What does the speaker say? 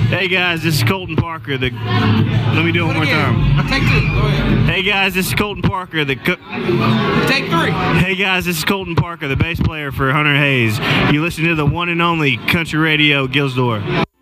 Hey guys, this is Colton Parker. Let me do it one more time. Take 2. Go ahead. Hey guys, this is Colton Parker. Take 3. Hey guys, this is Colton Parker, the bass player for Hunter Hayes. You listen to the one and only Country Radio Gilsdor.